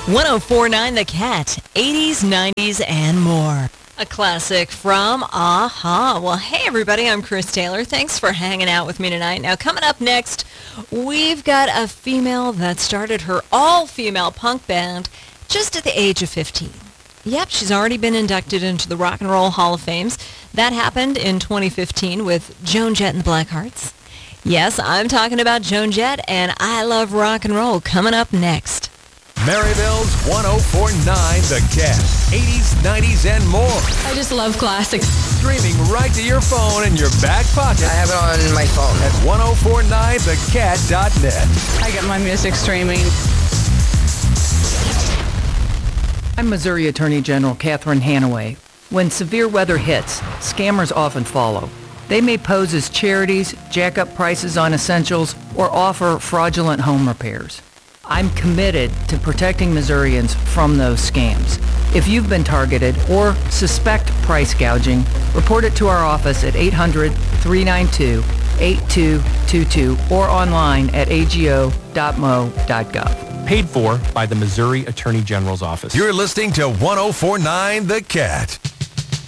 1049 The Cat, 80s, 90s, and more. A classic from Aha. Well, hey, everybody, I'm Chris Taylor. Thanks for hanging out with me tonight. Now, coming up next, we've got a female that started her all-female punk band just at the age of 15. Yep, she's already been inducted into the Rock and Roll Hall of Fame. That happened in 2015 with Joan Jett and the Blackhearts. Yes, I'm talking about Joan Jett, and I Love Rock and Roll, coming up next. Maryville's 1049 The Cat. 80s, 90s, and more. I just love classics. Streaming right to your phone in your back pocket. I have it on my phone. At 1049thecat.net. I get my music streaming. I'm Missouri Attorney General Catherine Hanaway. When severe weather hits, scammers often follow. They may pose as charities, jack up prices on essentials, or offer fraudulent home repairs. I'm committed to protecting Missourians from those scams. If you've been targeted or suspect price gouging, report it to our office at 800-392-8222 or online at ago.mo.gov. Paid for by the Missouri Attorney General's office. You're listening to 1049 The Cat.